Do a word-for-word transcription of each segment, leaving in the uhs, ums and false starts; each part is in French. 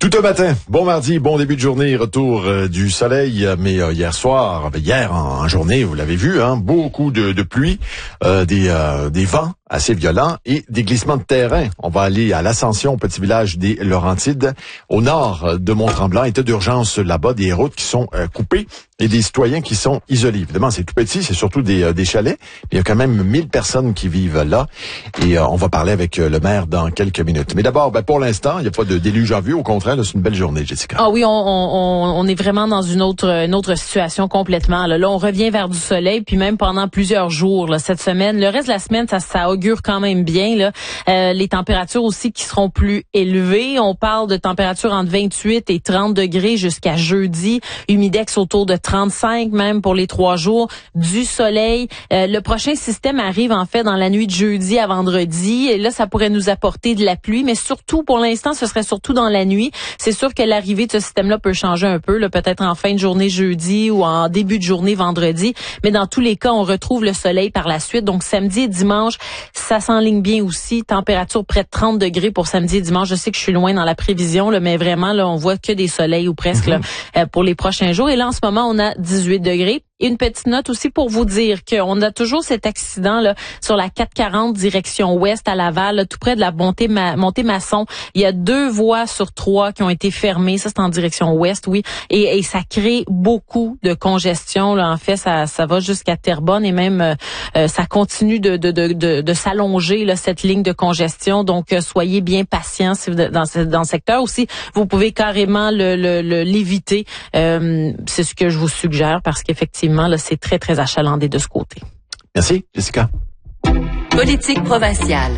Tout un matin, bon mardi, bon début de journée, retour euh, du soleil, mais euh, hier soir, hier en, en journée, vous l'avez vu, hein, beaucoup de, de pluie, euh, des, euh, des vents assez violents et des glissements de terrain. On va aller à l'Ascension, au petit village des Laurentides, au nord de Mont-Tremblant. État d'urgence là-bas, des routes qui sont euh, coupées et des citoyens qui sont isolés. Évidemment, c'est tout petit, c'est surtout des, euh, des chalets. Il y a quand même mille personnes qui vivent là et euh, on va parler avec euh, le maire dans quelques minutes. Mais d'abord, ben, pour l'instant, il n'y a pas de déluge en vue. Au contraire, là, c'est une belle journée, Jessica. Ah oui, on, on, on est vraiment dans une autre, une autre situation complètement. Là. là, on revient vers du soleil, puis même pendant plusieurs jours là, cette semaine. Le reste de la semaine, ça, ça augure quand même bien. Là. Euh, les températures aussi qui seront plus élevées. On parle de températures entre vingt-huit et trente degrés jusqu'à jeudi. Humidex autour de trente-cinq même pour les trois jours. Du soleil. Euh, le prochain système arrive en fait dans la nuit de jeudi à vendredi. Et là, ça pourrait nous apporter de la pluie, mais surtout, pour l'instant, ce serait surtout dans la nuit. C'est sûr que l'arrivée de ce système-là peut changer un peu, là, peut-être en fin de journée jeudi ou en début de journée vendredi. Mais dans tous les cas, on retrouve le soleil par la suite. Donc, samedi et dimanche, ça s'enligne bien aussi. Température près de trente degrés pour samedi et dimanche. Je sais que je suis loin dans la prévision, là, mais vraiment, là, on voit que des soleils ou presque mm-hmm. là, pour les prochains jours. Et là, en ce moment, on a dix-huit degrés. Et une petite note aussi pour vous dire qu'on a toujours cet accident là sur la quatre cent quarante direction ouest à Laval, là, tout près de la montée, ma, montée Masson. Il y a deux voies sur trois qui ont été fermées. Ça, c'est en direction ouest, oui. Et, et ça crée beaucoup de congestion. Là. En fait, ça, ça va jusqu'à Terrebonne et même euh, ça continue de, de, de, de, de s'allonger là, cette ligne de congestion. Donc, euh, soyez bien patients si vous, dans, ce, dans le secteur. Aussi, vous pouvez carrément le, le, le, l'éviter. Euh, c'est ce que je vous suggère parce qu'effectivement, là, c'est très, très achalandé de ce côté. Merci, Jessica. Politique provinciale.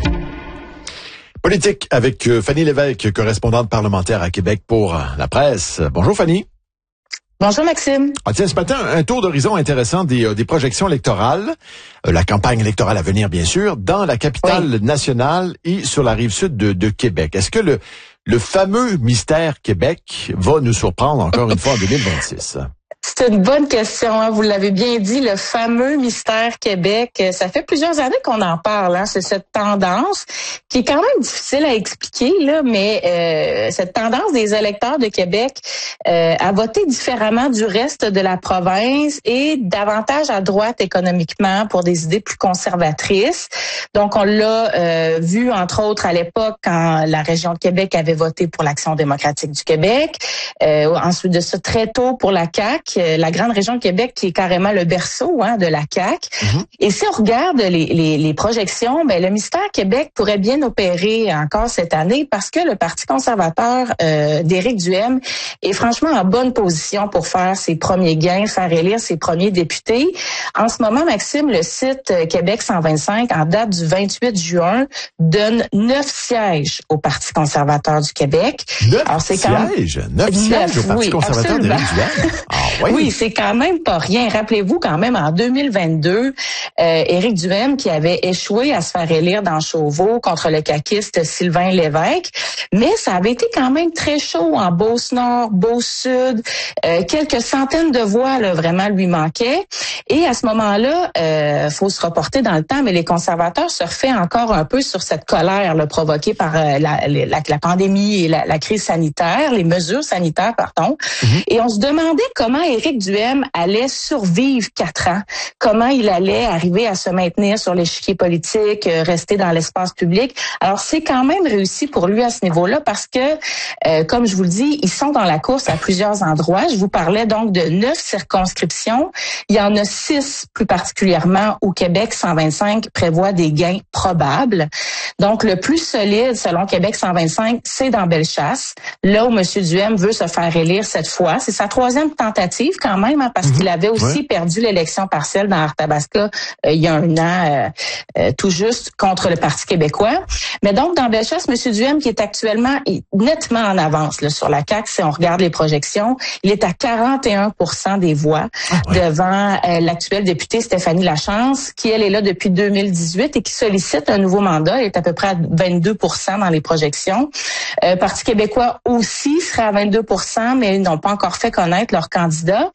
Politique avec euh, Fanny Lévesque, correspondante parlementaire à Québec pour euh, la presse. Bonjour, Fanny. Bonjour, Maxime. Ah, tiens, ce matin, un tour d'horizon intéressant des, euh, des projections électorales, euh, la campagne électorale à venir, bien sûr, dans la capitale oui. nationale et sur la rive sud de, de Québec. Est-ce que le, le fameux mystère Québec va nous surprendre encore une fois en deux mille vingt-six? C'est une bonne question, hein. Vous l'avez bien dit, le fameux mystère Québec. Ça fait plusieurs années qu'on en parle. Hein. C'est cette tendance qui est quand même difficile à expliquer, là, mais euh, cette tendance des électeurs de Québec euh, à voter différemment du reste de la province et davantage à droite économiquement pour des idées plus conservatrices. Donc, on l'a euh, vu, entre autres, à l'époque, quand la région de Québec avait voté pour l'Action démocratique du Québec. Euh, ensuite de ça, très tôt pour la C A Q. La grande région de Québec qui est carrément le berceau hein, de la C A Q. Mm-hmm. Et si on regarde les, les, les projections, ben le mystère Québec pourrait bien opérer encore cette année parce que le Parti conservateur euh, d'Éric Duhaime est franchement en bonne position pour faire ses premiers gains, faire élire ses premiers députés. En ce moment, Maxime, le site Québec cent vingt-cinq, en date du vingt-huit juin, donne neuf sièges au Parti conservateur du Québec. Neuf Alors, c'est sièges? Quand... Neuf sièges au Parti oui, conservateur d'Éric Duhaime? Ah, oui. Oui, c'est quand même pas rien. Rappelez-vous quand même en deux mille vingt-deux, euh, Éric Duhaime qui avait échoué à se faire élire dans Chauveau contre le caquiste Sylvain Lévesque, mais ça avait été quand même très chaud en Beauce-Nord, Beauce-Sud, euh, quelques centaines de voix là, vraiment lui manquaient. Et à ce moment-là, euh, faut se reporter dans le temps, mais les conservateurs surfaient encore un peu sur cette colère là, provoquée par euh, la, la, la pandémie et la, la crise sanitaire, les mesures sanitaires, pardon. Mm-hmm. Et on se demandait comment Éric Duhaime allait survivre quatre ans, comment il allait arriver à se maintenir sur l'échiquier politique, euh, rester dans l'espace public. Alors, c'est quand même réussi pour lui à ce niveau-là parce que, euh, comme je vous le dis, ils sont dans la course à plusieurs endroits. Je vous parlais donc de neuf circonscriptions. Il y en a six plus particulièrement où Québec cent vingt-cinq prévoit des gains probables. Donc, le plus solide, selon Québec cent vingt-cinq, c'est dans Bellechasse, là où M. Duhaime veut se faire élire cette fois. C'est sa troisième tentative quand même, hein, parce mmh. qu'il avait aussi ouais. perdu l'élection partielle dans Arthabasca euh, il y a un an, euh, euh, tout juste, contre le Parti québécois. Mais donc, dans Bellechasse, M. Duhaime, qui est actuellement nettement en avance là, sur la C A Q, si on regarde les projections, il est à quarante et un pour cent des voix ah, ouais. devant euh, l'actuelle députée Stéphanie Lachance, qui, elle, est là depuis deux mille dix-huit et qui sollicite un nouveau mandat. Elle est à peu près à vingt-deux pour cent dans les projections. Euh, Parti québécois aussi serait à vingt-deux pour cent, mais ils n'ont pas encore fait connaître leur candidat.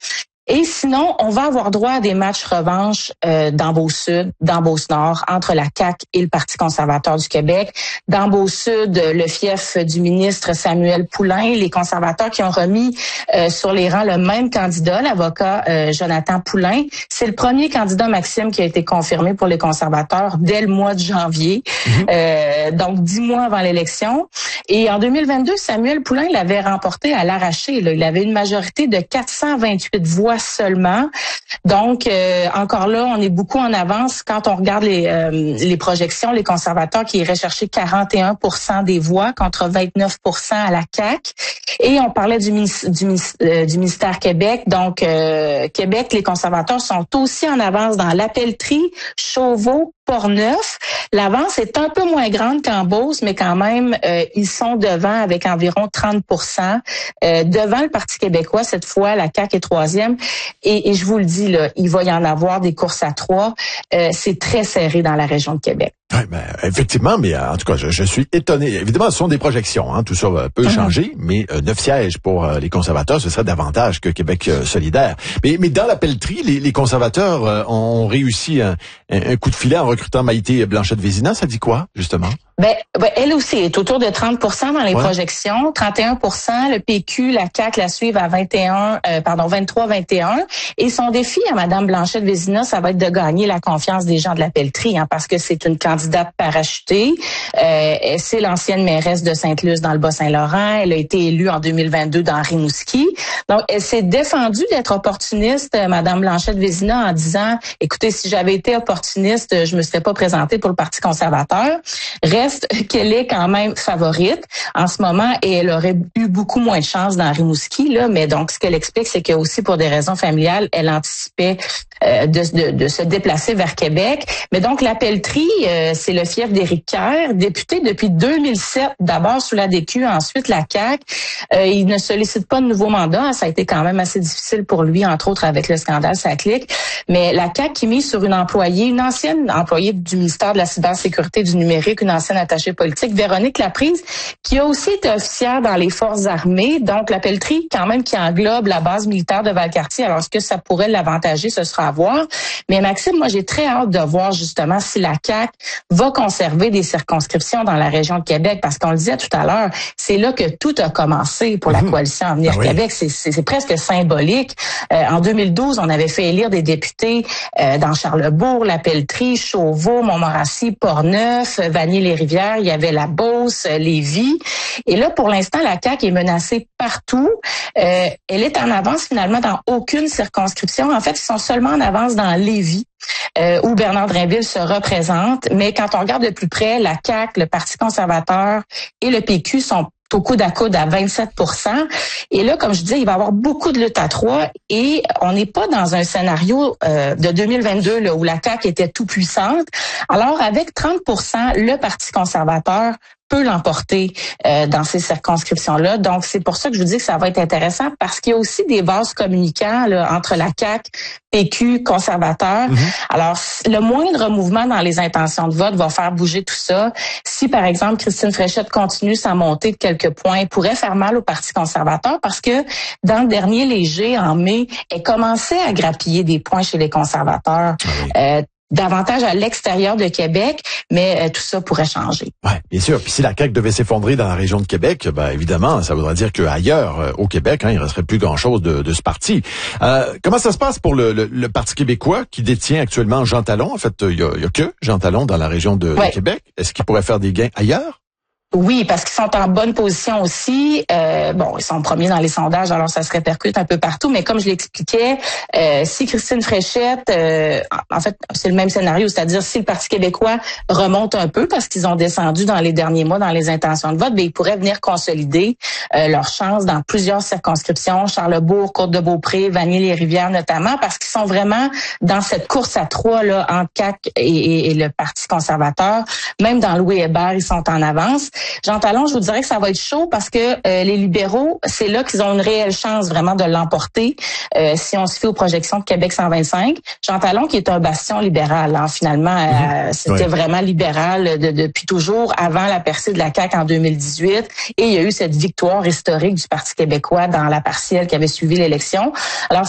Et sinon, on va avoir droit à des matchs revanche euh, dans Beauce-Sud, dans Beauce-Nord, entre la C A Q et le Parti conservateur du Québec. Dans Beauce-Sud, le fief du ministre Samuel Poulin, les conservateurs qui ont remis euh, sur les rangs le même candidat, l'avocat euh, Jonathan Poulin. C'est le premier candidat, Maxime, qui a été confirmé pour les conservateurs dès le mois de janvier, mmh. euh, donc dix mois avant l'élection. Et en deux mille vingt-deux, Samuel Poulin l'avait remporté à l'arraché. Là. Il avait une majorité de quatre cent vingt-huit voix seulement. Donc, euh, encore là, on est beaucoup en avance quand on regarde les, euh, les projections. Les conservateurs qui iraient chercher quarante et un pour cent des voix contre vingt-neuf pour cent à la C A Q. Et on parlait du, du, euh, du ministère Québec. Donc, euh, Québec, les conservateurs sont aussi en avance dans La Pelletrie, Chauveau, Portneuf. L'avance est un peu moins grande qu'en Beauce, mais quand même, euh, ils sont devant avec environ trente pour cent. Euh, devant le Parti québécois, cette fois, la C A Q est troisième. Et, et je vous le dis, là, il va y en avoir des courses à trois. Euh, c'est très serré dans la région de Québec. Oui, ben, effectivement, mais en tout cas, je, je suis étonné. Évidemment, ce sont des projections, hein, tout ça peut mm-hmm. changer, mais euh, neuf sièges pour euh, les conservateurs, ce serait davantage que Québec euh, solidaire. Mais, mais dans la pelleterie, les, les conservateurs euh, ont réussi un, un coup de filet en recrutant Maïté Blanchette-Vézina. Ça dit quoi, justement? Ben, ben, elle aussi est autour de trente pour cent dans les ouais. projections, trente et un pour cent. Le P Q, la C A Q la suivent à vingt et un, euh, pardon, vingt-trois vingt et un. Et son défi à Madame Blanchette-Vézina, ça va être de gagner la confiance des gens de la pelleterie, hein, parce que c'est une candidate parachutée. Euh, c'est l'ancienne mairesse de Sainte-Luce dans le Bas-Saint-Laurent. Elle a été élue en deux mille vingt-deux dans Rimouski. Donc, elle s'est défendue d'être opportuniste, Madame Blanchette-Vézina, en disant, écoutez, si j'avais été opportuniste, je me serais pas présentée pour le Parti conservateur. Reste qu'elle est quand même favorite en ce moment et elle aurait eu beaucoup moins de chance dans Rimouski, là. Mais donc, ce qu'elle explique, c'est que aussi pour des raisons familiales, elle anticipait euh, de, de, de se déplacer vers Québec. Mais donc, la pelleterie, euh, c'est le fief d'Éric Kerr, député depuis deux mille sept, d'abord sous la D Q, ensuite la C A Q. Euh, il ne sollicite pas de nouveau mandat. Ça a été quand même assez difficile pour lui, entre autres avec le scandale Saclic. Mais la C A Q qui mise sur une employée, une ancienne employée du ministère de la cybersécurité du numérique, une ancienne attachée politique, Véronique Laprise, qui a aussi été officière dans les forces armées. Donc, la pelleterie, quand même, qui englobe la base militaire de Valcartier. Alors, est-ce que ça pourrait l'avantager? Ce sera à voir. Mais Maxime, moi, j'ai très hâte de voir justement si la C A Q va conserver des circonscriptions dans la région de Québec. Parce qu'on le disait tout à l'heure, c'est là que tout a commencé pour la coalition Avenir ah oui. Québec. C'est, c'est, c'est presque symbolique. Euh, en deux mille douze, on avait fait élire des députés euh, dans Charlesbourg, la Pelletrie, Chauveau, Montmorency, Portneuf, Vanier-les-Rivières. Il y avait la Beauce, Lévis. Et là, pour l'instant, la C A Q est menacée partout. Euh, elle est en avance finalement dans aucune circonscription. En fait, ils sont seulement en avance dans Lévis, euh, où Bernard Drinville se représente. Mais quand on regarde de plus près, la C A Q, le Parti conservateur et le P Q sont au coude à coude à vingt-sept pour cent. Et là, comme je disais, il va y avoir beaucoup de lutte à trois et on n'est pas dans un scénario euh, de deux mille vingt-deux là, où la C A Q était tout puissante. Alors, avec trente pour cent, le Parti conservateur peut l'emporter euh, dans ces circonscriptions-là. Donc, c'est pour ça que je vous dis que ça va être intéressant parce qu'il y a aussi des vases communicants là, entre la C A Q, P Q, conservateur. Mm-hmm. Alors, le moindre mouvement dans les intentions de vote va faire bouger tout ça. Si, par exemple, Christine Fréchette continue sa montée de quelques points, pourrait faire mal au Parti conservateur parce que dans le dernier léger, en mai, elle commençait à grappiller des points chez les conservateurs. Oui. Euh, davantage à l'extérieur de Québec, mais euh, tout ça pourrait changer. Oui, bien sûr. Puis si la C A Q devait s'effondrer dans la région de Québec, ben évidemment, ça voudrait dire qu'ailleurs, euh, au Québec, hein, il ne resterait plus grand-chose de, de ce parti. Euh, comment ça se passe pour le, le, le Parti québécois qui détient actuellement Jean Talon? En fait, il n'y a, y a que Jean Talon dans la région de, ouais. de Québec. Est-ce qu'il pourrait faire des gains ailleurs? Oui, parce qu'ils sont en bonne position aussi. Euh, bon, ils sont premiers dans les sondages, alors ça se répercute un peu partout. Mais comme je l'expliquais, euh, si Christine Fréchette, euh, en fait, c'est le même scénario, c'est-à-dire si le Parti québécois remonte un peu parce qu'ils ont descendu dans les derniers mois dans les intentions de vote, ben ils pourraient venir consolider euh, leurs chances dans plusieurs circonscriptions, Charlesbourg, Côte-de-Beaupré, Vanier-les-Rivières notamment, parce qu'ils sont vraiment dans cette course à trois là entre C A Q et, et, et le Parti conservateur. Même dans Louis Hébert, ils sont en avance. Jean Talon, je vous dirais que ça va être chaud parce que euh, les libéraux, c'est là qu'ils ont une réelle chance vraiment de l'emporter euh, si on se fie aux projections de Québec cent vingt-cinq. Jean Talon qui est un bastion libéral, hein, finalement, euh, c'était oui. vraiment libéral de, depuis toujours, avant la percée de la C A Q en deux mille dix-huit. Et il y a eu cette victoire historique du Parti québécois dans la partielle qui avait suivi l'élection. Alors, ça va être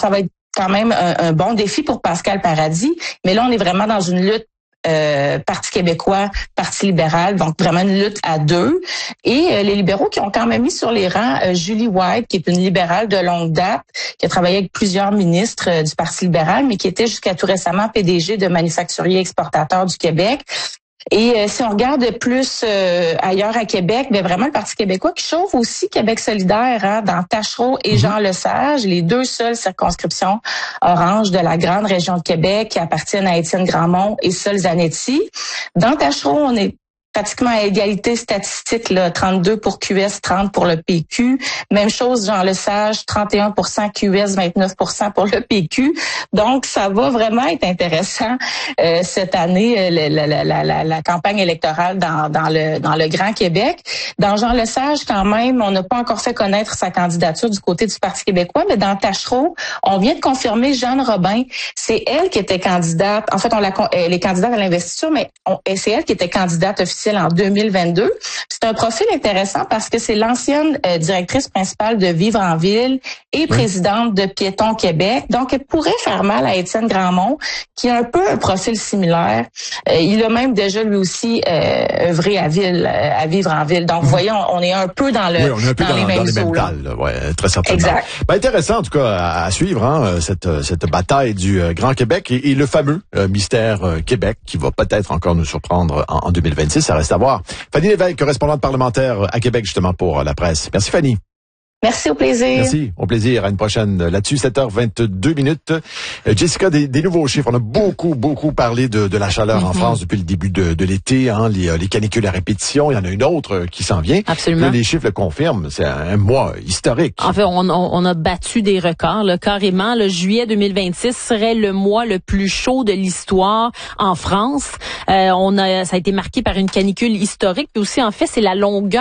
quand même un, un bon défi pour Pascal Paradis. Mais là, on est vraiment dans une lutte Euh, Parti québécois, Parti libéral, donc vraiment une lutte à deux. Et euh, les libéraux qui ont quand même mis sur les rangs euh, Julie White, qui est une libérale de longue date, qui a travaillé avec plusieurs ministres euh, du Parti libéral, mais qui était jusqu'à tout récemment P D G de Manufacturiers Exportateurs du Québec. Et euh, si on regarde plus euh, ailleurs à Québec, bien vraiment le Parti québécois qui chauffe aussi Québec solidaire, hein, dans Tachereau et Jean Lesage, les deux seules circonscriptions oranges de la grande région de Québec qui appartiennent à Étienne Grandmont et Sol Zanetti. Dans Tachereau, on est pratiquement à égalité statistique, là, trente-deux pour Q S, trente pour le P Q. Même chose, Jean Lesage, trente et un pour cent Q S, vingt-neuf pour cent pour le P Q. Donc, ça va vraiment être intéressant euh, cette année, la, la, la, la, la campagne électorale dans, dans le dans le Grand Québec. Dans Jean Lesage, quand même, on n'a pas encore fait connaître sa candidature du côté du Parti québécois, mais dans Tachereau, on vient de confirmer Jeanne Robin. C'est elle qui était candidate. En fait, on la, elle est candidate à l'investiture, mais on, c'est elle qui était candidate officielle en deux mille vingt-deux. C'est un profil intéressant parce que c'est l'ancienne euh, directrice principale de Vivre en Ville et présidente de Piétons Québec. Donc, elle pourrait faire mal à Étienne Grandmont, qui a un peu un profil similaire. Euh, il a même déjà, lui aussi, euh, œuvré à Ville, euh, à Vivre en Ville. Donc, vous voyez, on, on est un peu dans, le, oui, on est un peu dans, dans les mêmes dans les mêmes eaux. dalles, là. Ouais, très certainement. Exact. Ben, intéressant, en tout cas, à, à suivre, hein, cette, cette bataille du euh, Grand Québec et, et le fameux euh, mystère euh, Québec qui va peut-être encore nous surprendre en, en deux mille vingt-six. Ça reste à voir. Fanny Lévesque, correspondante parlementaire à Québec, justement, pour la presse. Merci, Fanny. Merci, au plaisir. Merci, au plaisir. À une prochaine là-dessus, sept heures vingt-deux minutes. Euh, Jessica, des, des nouveaux chiffres. On a beaucoup, beaucoup parlé de, de la chaleur mm-hmm. en France depuis le début de, de l'été, hein, les, les canicules à répétition. Il y en a une autre qui s'en vient. Absolument. Là, les chiffres le confirment. C'est un, un mois historique. En fait, on, on, on a battu des records. Là, carrément, le juillet deux mille vingt-six serait le mois le plus chaud de l'histoire en France. Euh, on a, ça a été marqué par une canicule historique. Puis aussi, en fait, c'est la longueur